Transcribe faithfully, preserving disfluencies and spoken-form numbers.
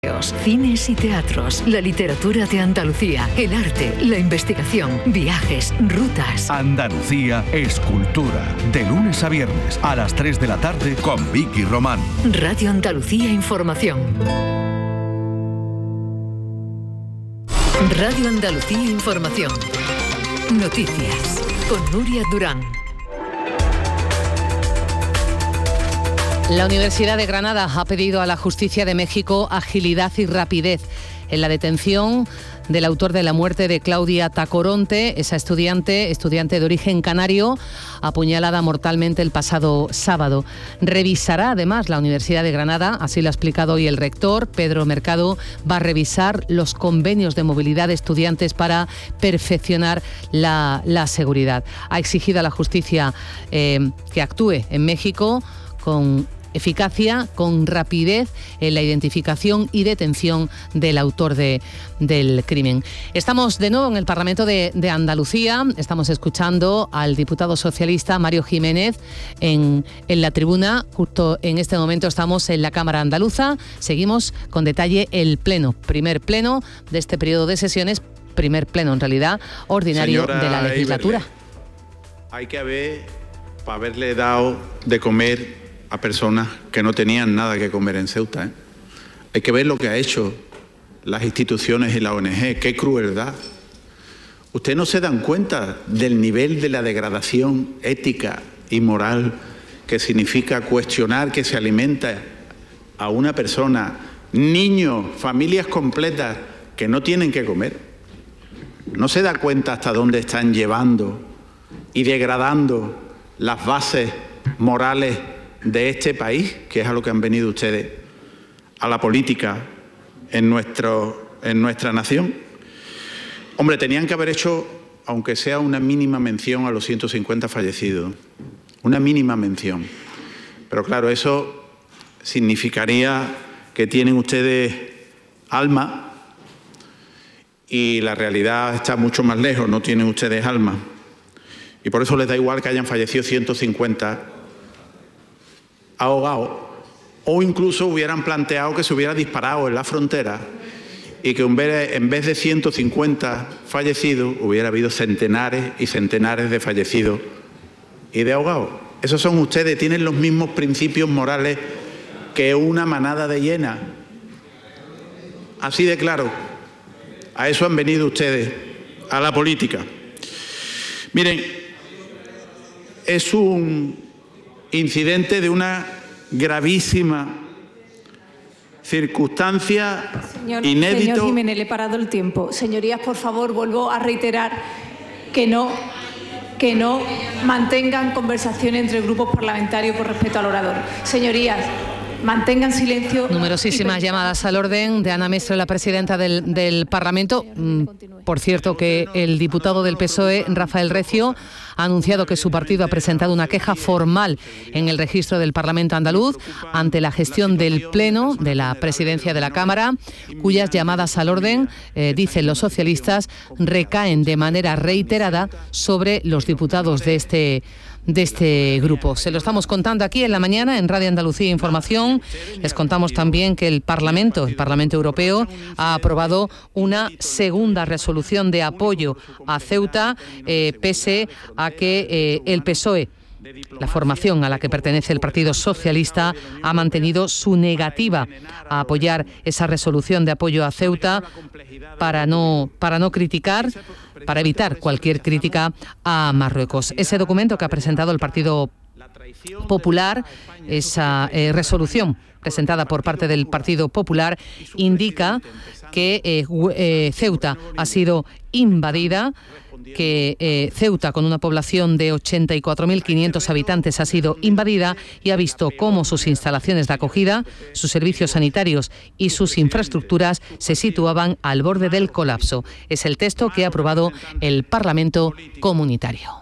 Cines y teatros, la literatura de Andalucía, el arte, la investigación, viajes, rutas. Andalucía es cultura. De lunes a viernes a las tres de la tarde con Vicky Román. Radio Andalucía Información. Radio Andalucía Información. Noticias con Nuria Durán. La Universidad de Granada ha pedido a la Justicia de México agilidad y rapidez en la detención del autor de la muerte de Claudia Tacoronte, esa estudiante, estudiante de origen canario, apuñalada mortalmente el pasado sábado. Revisará además la Universidad de Granada, así lo ha explicado hoy el rector, Pedro Mercado, va a revisar los convenios de movilidad de estudiantes para perfeccionar la, la seguridad. Ha exigido a la justicia eh, que actúe en México con eficacia, con rapidez en la identificación y detención del autor de, del crimen. Estamos de nuevo en el Parlamento de, de Andalucía, estamos escuchando al diputado socialista Mario Jiménez en, en la tribuna. Justo en este momento estamos en la Cámara Andaluza, seguimos con detalle el pleno, primer pleno de este periodo de sesiones, primer pleno en realidad ordinario Señora de la legislatura. Iberle, hay que haber, para haberle dado de comer a personas que no tenían nada que comer en Ceuta, ¿eh? Hay que ver lo que ha hecho las instituciones y la O N G, qué crueldad. ¿Ustedes no se dan cuenta del nivel de la degradación ética y moral que significa cuestionar que se alimenta a una persona, niños, familias completas que no tienen que comer? ¿No se da cuenta hasta dónde están llevando y degradando las bases morales de este país, que es a lo que han venido ustedes, a la política en, nuestro, en nuestra nación? Hombre, tenían que haber hecho, aunque sea una mínima mención a los ciento cincuenta fallecidos, una mínima mención. Pero claro, eso significaría que tienen ustedes alma y la realidad está mucho más lejos, no tienen ustedes alma. Y por eso les da igual que hayan fallecido ciento cincuenta ahogados, o incluso hubieran planteado que se hubiera disparado en la frontera y que en vez, en vez de ciento cincuenta fallecidos hubiera habido centenares y centenares de fallecidos y de ahogados. Esos son ustedes, tienen los mismos principios morales que una manada de hienas. Así de claro, a eso han venido ustedes, a la política. Miren, es un incidente de una gravísima circunstancia, señor, inédito. Señor Jiménez, le he parado el tiempo. Señorías, por favor, vuelvo a reiterar que no, que no mantengan conversación entre grupos parlamentarios por respeto al orador. Señorías, mantengan silencio. Numerosísimas y... llamadas al orden de Ana Mestre, la presidenta del, del Parlamento. Por cierto, que el diputado del P S O E, Rafael Recio, ha anunciado que su partido ha presentado una queja formal en el registro del Parlamento andaluz ante la gestión del Pleno de la presidencia de la Cámara, cuyas llamadas al orden, eh, dicen los socialistas, recaen de manera reiterada sobre los diputados de este de este grupo. Se lo estamos contando aquí en la mañana en Radio Andalucía Información. Les contamos también que el Parlamento, el Parlamento Europeo, ha aprobado una segunda resolución de apoyo a Ceuta, eh, pese a que eh, el P S O E, la formación a la que pertenece el Partido Socialista, ha mantenido su negativa a apoyar esa resolución de apoyo a Ceuta para no, para no criticar, para evitar cualquier crítica a Marruecos. Ese documento que ha presentado el Partido Popular, esa eh, resolución presentada por parte del Partido Popular, indica que eh, eh, Ceuta ha sido invadida, que eh, Ceuta, con una población de ochenta y cuatro mil quinientos habitantes, ha sido invadida y ha visto cómo sus instalaciones de acogida, sus servicios sanitarios y sus infraestructuras se situaban al borde del colapso. Es el texto que ha aprobado el Parlamento Comunitario.